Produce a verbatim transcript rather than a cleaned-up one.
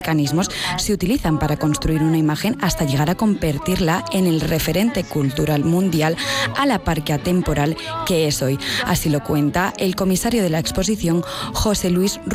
mecanismos se utilizan para construir una imagen hasta llegar a convertirla en el referente cultural mundial a la par que atemporal que es hoy. Así lo cuenta el comisario de la exposición, José Luis